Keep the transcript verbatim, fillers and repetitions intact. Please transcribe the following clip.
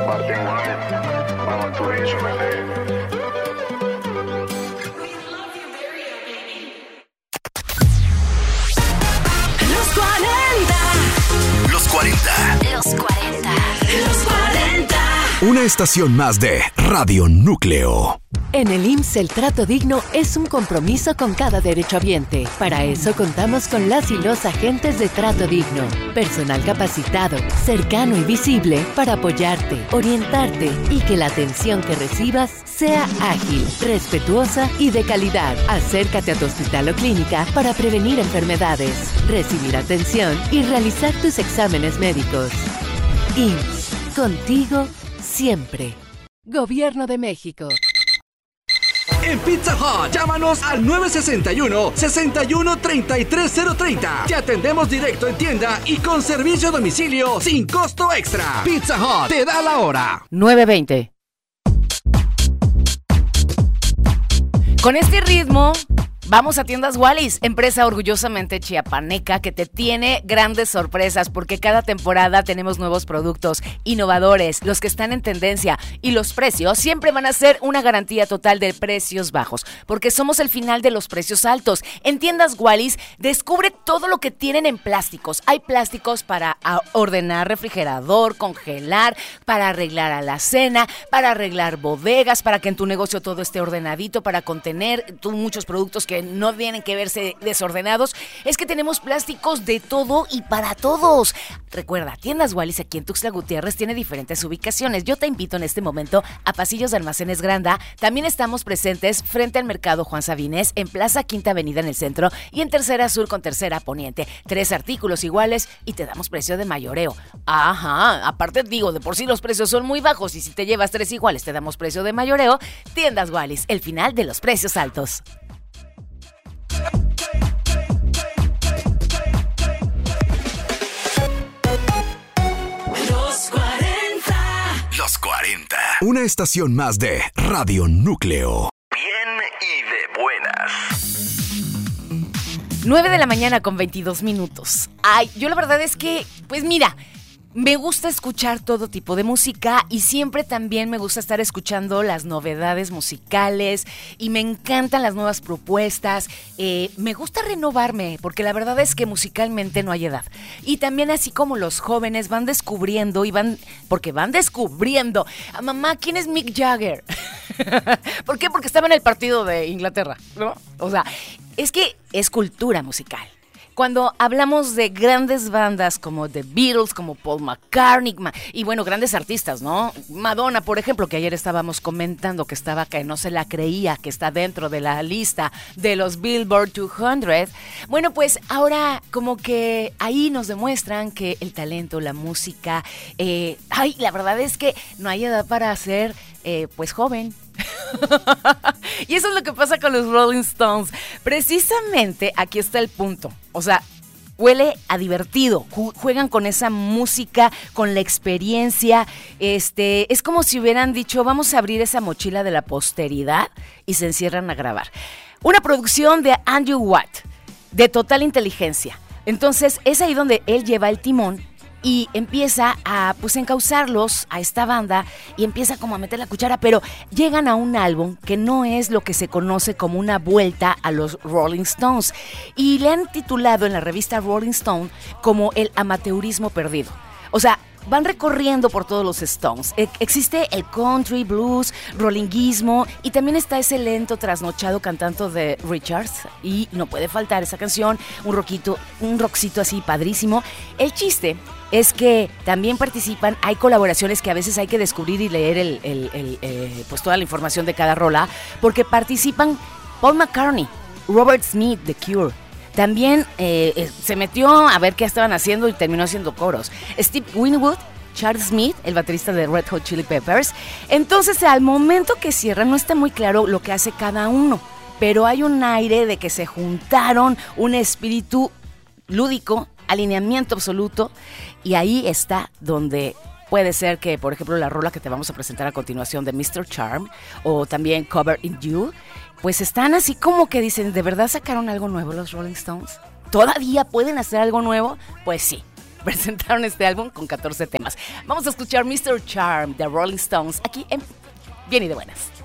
Martin Wine, vamos tú y eso me Los cuarenta. Los cuarenta. Los cuarenta. Los cuarenta. Una estación más de Radio Núcleo. En el I M S S el trato digno es un compromiso con cada derechohabiente. Para eso contamos con las y los agentes de trato digno. Personal capacitado, cercano y visible para apoyarte, orientarte y que la atención que recibas sea ágil, respetuosa y de calidad. Acércate a tu hospital o clínica para prevenir enfermedades, recibir atención y realizar tus exámenes médicos. I M S S, contigo siempre. Gobierno de México. En Pizza Hut, llámanos al nueve sesenta y uno, sesenta y uno, treinta y tres cero treinta. Te atendemos directo en tienda y con servicio a domicilio sin costo extra. Pizza Hut te da la hora. nueve veinte. Con este ritmo, vamos a Tiendas Wallis, empresa orgullosamente chiapaneca que te tiene grandes sorpresas porque cada temporada tenemos nuevos productos innovadores, los que están en tendencia, y los precios siempre van a ser una garantía total de precios bajos porque somos el final de los precios altos. En Tiendas Wallis descubre todo lo que tienen en plásticos. Hay plásticos para ordenar refrigerador, congelar, para arreglar alacena, para arreglar bodegas, para que en tu negocio todo esté ordenadito, para contener tú muchos productos que no tienen que verse desordenados. Es que tenemos plásticos de todo y para todos. Recuerda, Tiendas Wallis aquí en Tuxtla Gutiérrez tiene diferentes ubicaciones. Yo te invito en este momento a Pasillos de Almacenes Granda. También estamos presentes frente al Mercado Juan Sabines, en Plaza Quinta Avenida en el centro y en Tercera Sur con Tercera Poniente. Tres artículos iguales y te damos precio de mayoreo. Ajá, aparte digo, de por sí los precios son muy bajos y si te llevas tres iguales te damos precio de mayoreo. Tiendas Wallis, el final de los precios altos. Los cuarenta. Los cuarenta. Una estación más de Radio Núcleo. Bien y de buenas. nueve de la mañana con veintidós minutos. Ay, yo la verdad es que, pues mira, me gusta escuchar todo tipo de música y siempre también me gusta estar escuchando las novedades musicales y me encantan las nuevas propuestas. Eh, me gusta renovarme porque la verdad es que musicalmente no hay edad. Y también así como los jóvenes van descubriendo y van, porque van descubriendo. A mamá, ¿quién es Mick Jagger? ¿Por qué? Porque estaba en el partido de Inglaterra, ¿no? O sea, es que es cultura musical. Cuando hablamos de grandes bandas como The Beatles, como Paul McCartney, y bueno, grandes artistas, ¿no? Madonna, por ejemplo, que ayer estábamos comentando que estaba, que no se la creía, que está dentro de la lista de los Billboard doscientos. Bueno, pues ahora como que ahí nos demuestran que el talento, la música, eh, ay, la verdad es que no hay edad para ser, eh, pues, joven. Y eso es lo que pasa con los Rolling Stones. Precisamente aquí está el punto. O sea, huele a divertido. Juegan con esa música, con la experiencia. Este, es como si hubieran dicho, vamos a abrir esa mochila de la posteridad y se encierran a grabar. Una producción de Andrew Watt, de Total Inteligencia. Entonces es ahí donde él lleva el timón y empieza a pues encauzarlos a esta banda y empieza como a meter la cuchara, pero llegan a un álbum que no es lo que se conoce como una vuelta a los Rolling Stones y le han titulado en la revista Rolling Stone como el amateurismo perdido. O sea, van recorriendo por todos los Stones. E- existe el country, blues, rollinguismo y también está ese lento trasnochado cantando de Richards y no puede faltar esa canción, un rockito, un rockcito así padrísimo. El chiste es que también participan, hay colaboraciones que a veces hay que descubrir y leer el, el, el, eh, pues toda la información de cada rola, porque participan Paul McCartney, Robert Smith, The Cure. También eh, eh, se metió a ver qué estaban haciendo y terminó haciendo coros. Steve Winwood, Charles Smith, el baterista de Red Hot Chili Peppers. Entonces, al momento que cierran, no está muy claro lo que hace cada uno, pero hay un aire de que se juntaron, un espíritu lúdico, alineamiento absoluto, y ahí está donde puede ser que, por ejemplo, la rola que te vamos a presentar a continuación de mister Charm o también Cover in You, pues están así como que dicen, ¿de verdad sacaron algo nuevo los Rolling Stones? ¿Todavía pueden hacer algo nuevo? Pues sí, presentaron este álbum con catorce temas. Vamos a escuchar mister Charm de Rolling Stones aquí en Bien y de Buenas.